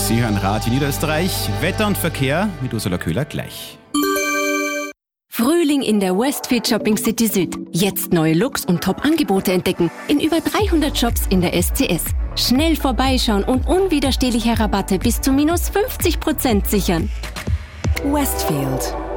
Sie hören Radio Niederösterreich. Wetter und Verkehr mit Ursula Köhler gleich. Frühling in der Westfield Shopping City Süd. Jetzt neue Looks und Top-Angebote entdecken. In über 300 Shops in der SCS. Schnell vorbeischauen und unwiderstehliche Rabatte bis zu -50% sichern. Westfield.